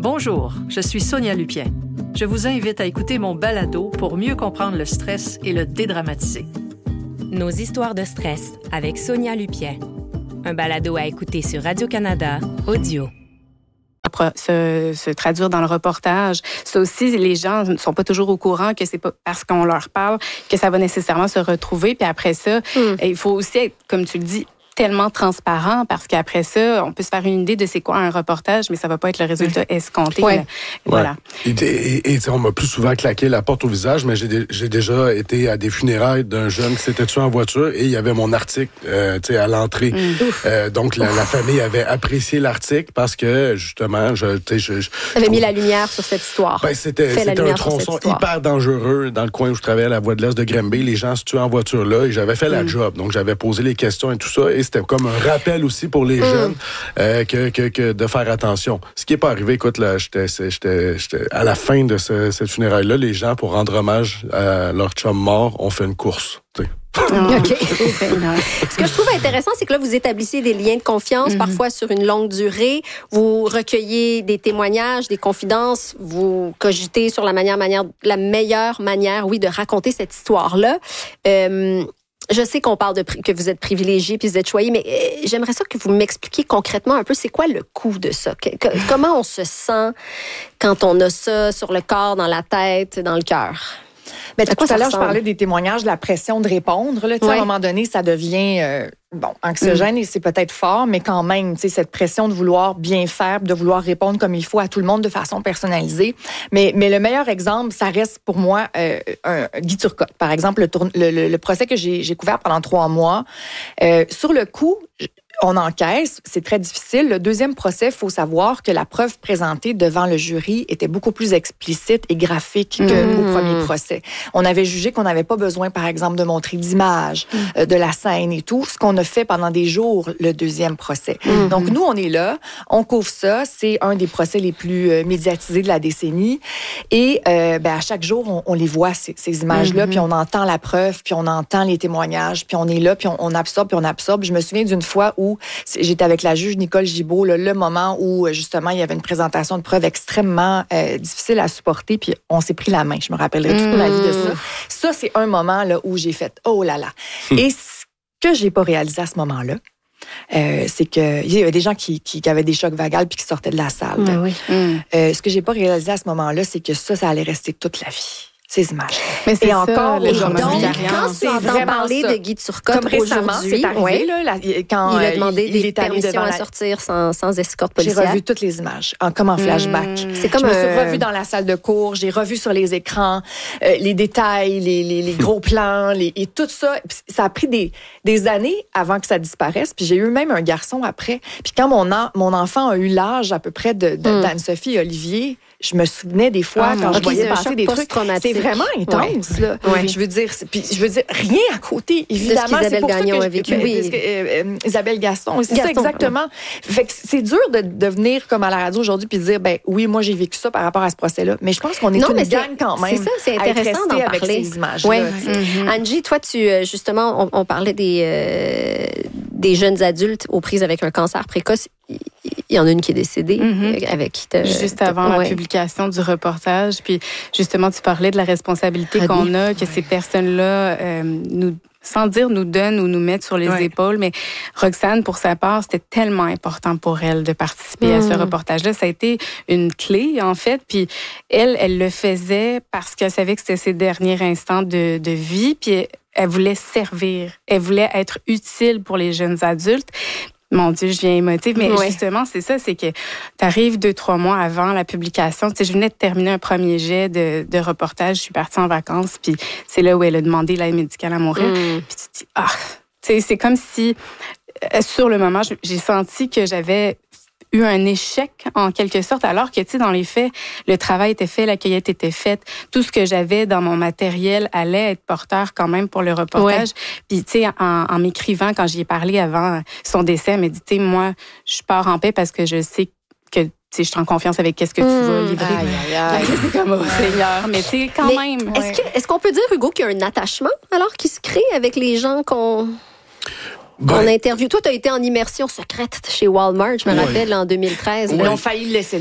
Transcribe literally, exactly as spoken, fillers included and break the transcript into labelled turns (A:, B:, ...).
A: Bonjour, je suis Sonia Lupien. Je vous invite à écouter mon balado pour mieux comprendre le stress et le dédramatiser.
B: Nos histoires de stress avec Sonia Lupien. Un balado à écouter sur Radio-Canada Audio.
C: Se, se traduire dans le reportage. Ça aussi, les gens ne sont pas toujours au courant que c'est pas parce qu'on leur parle que ça va nécessairement se retrouver. Puis après ça, mm. il faut aussi être, comme tu le dis, tellement transparent parce qu'après ça, on peut se faire une idée de c'est quoi un reportage, mais ça va pas être le résultat mmh. escompté.
D: Ouais.
C: Voilà.
D: Ouais. Et, et, et on m'a plus souvent claqué la porte au visage, mais j'ai, j'ai déjà été à des funérailles d'un jeune qui s'était tué en voiture et il y avait mon article euh, à l'entrée. Mmh. Euh, donc, la, la famille avait apprécié l'article parce que, justement, je... je, je, je
E: avait mis la lumière sur cette histoire.
D: Ben, c'était c'était un tronçon hyper dangereux dans le coin où je travaillais à la Voie de l'Est de Granby. Les gens se tuaient en voiture là et j'avais fait mmh. la job. Donc, j'avais posé les questions et tout ça. Et c'était comme un rappel aussi pour les mmh. jeunes euh, que, que, que de faire attention. Ce qui n'est pas arrivé, écoute, là, j'étais, j'étais, j'étais à la fin de ce, cette funéraille-là, les gens, pour rendre hommage à leur chum mort, ont fait une course. Tu sais.
E: OK. Ce que je trouve intéressant, c'est que là, vous établissez des liens de confiance, mm-hmm. parfois sur une longue durée. Vous recueillez des témoignages, des confidences. Vous cogitez sur la, manière, manière, la meilleure manière, oui, de raconter cette histoire-là. Euh, Je sais qu'on parle de que vous êtes privilégié puis vous êtes choyé, mais j'aimerais ça que vous m'expliquiez concrètement un peu c'est quoi le coût de ça. Que, que, comment on se sent quand on a ça sur le corps, dans la tête, dans le cœur?
F: Ben, tout à l'heure, je parlais des témoignages, de la pression de répondre. Là, ouais. À un moment donné, ça devient euh, bon, anxiogène mm. et c'est peut-être fort, mais quand même, cette pression de vouloir bien faire, de vouloir répondre comme il faut à tout le monde de façon personnalisée. Mais, mais le meilleur exemple, ça reste pour moi euh, un, Guy Turcotte. Par exemple, le, tourne, le, le, le procès que j'ai, j'ai couvert pendant trois mois. Euh, sur le coup, on encaisse, c'est très difficile. Le deuxième procès, il faut savoir que la preuve présentée devant le jury était beaucoup plus explicite et graphique qu'au mmh. premier procès. On avait jugé qu'on n'avait pas besoin, par exemple, de montrer d'images, mmh. euh, de la scène et tout, ce qu'on a fait pendant des jours, le deuxième procès. Mmh. Donc, nous, on est là, on couvre ça, c'est un des procès les plus euh, médiatisés de la décennie. Et euh, ben, à chaque jour, on, on les voit, ces, ces images-là, mmh. puis on entend la preuve, puis on entend les témoignages, puis on est là, puis on, on absorbe, puis on absorbe. Je me souviens d'une fois où j'étais avec la juge Nicole Gibault, là, le moment où, justement, il y avait une présentation de preuves extrêmement euh, difficile à supporter, puis on s'est pris la main. Je me rappellerai toute ma vie de ça. Ça, c'est un moment là, où j'ai fait « Oh là là! Mmh. » Et ce que j'ai pas réalisé à ce moment-là, euh, c'est qu'il y avait des gens qui, qui, qui avaient des chocs vagales puis qui sortaient de la salle. Mmh, oui. mmh. euh, ce que j'ai pas réalisé à ce moment-là, c'est que ça, ça allait rester toute la vie. Ces images.
C: Mais c'est et ça, encore
E: les donc, quand tu entends parler ça. de Guy Turcotte comme récemment, c'est arrivé,
F: ouais, là, la, quand
E: il a demandé
F: il
E: des permissions à la... sortir sans, sans escorte policière.
F: J'ai revu toutes les images, en, comme en flashback. Mmh. C'est comme je me suis revue dans la salle de cours, j'ai revu sur les écrans euh, les détails, les, les, les gros plans, les, et tout ça. Ça a pris des, des années avant que ça disparaisse. Puis j'ai eu même un garçon après. Puis quand mon, an, mon enfant a eu l'âge à peu près de, de, mmh. d'Anne-Sophie et Olivier, je me souvenais des fois ah, quand okay, je voyais passer des trucs. C'est vraiment intense, ouais. là. Ouais. Je veux dire, puis je veux dire, rien à côté, évidemment.
E: C'est pour
F: Gagnon
E: ça que, vécu,
F: que,
E: oui.
F: que euh, euh, Isabelle Gaston, c'est Gaston, ça exactement. Ouais. Fait que c'est dur de, de venir comme à la radio aujourd'hui puis de dire, ben oui, moi j'ai vécu ça par rapport à ce procès-là. Mais je pense qu'on est non, une gang quand même.
E: C'est ça, c'est intéressant d'en
F: avec
E: parler.
F: Ces images
E: ouais. mm-hmm. Angie, toi, tu justement, on, on parlait des euh, des jeunes adultes aux prises avec un cancer précoce. Il y en a une qui est décédée mm-hmm. avec qui t'as,
C: juste avant t'as, ouais. la publication du reportage. Puis justement, tu parlais de la responsabilité Rabbi. qu'on a, que ouais. ces personnes-là euh, nous, sans dire nous donnent ou nous mettent sur les ouais. épaules. Mais Roxane, pour sa part, c'était tellement important pour elle de participer mm. à ce reportage-là. Ça a été une clé, en fait. Puis elle, elle le faisait parce qu'elle savait que c'était ses derniers instants de, de vie. Puis elle voulait servir. Elle voulait être utile pour les jeunes adultes. Mon Dieu, je viens émotive, mais ouais. justement, c'est ça, c'est que tu arrives deux, trois mois avant la publication. Tu sais, je venais de terminer un premier jet de, de reportage, je suis partie en vacances, puis c'est là où elle a demandé l'aide médicale à mourir. Mm. Puis tu te dis, ah, tu sais, c'est comme si, sur le moment, j'ai senti que j'avais eu un échec, en quelque sorte, alors que, tu sais, dans les faits, le travail était fait, la cueillette était faite, tout ce que j'avais dans mon matériel allait être porteur quand même pour le reportage. Ouais. Puis, tu sais, en, en m'écrivant, quand j'y ai parlé avant son décès, elle m'a dit, tu sais, moi, je pars en paix parce que je sais que tu sais, je suis en confiance avec qu'est-ce que tu mmh. vas livrer.
F: Aïe, aïe, aïe.
C: C'est comme au Seigneur. Mais tu sais, quand
E: mais
C: même.
E: Est-ce, ouais. que, est-ce qu'on peut dire, Hugo, qu'il y a un attachement, alors, qui se crée avec les gens qu'on... Ben, on interview. Toi, tu as été en immersion secrète chez Walmart, je me ouais. rappelle, en deux mille treize.
F: Ils ouais. ont failli le laisser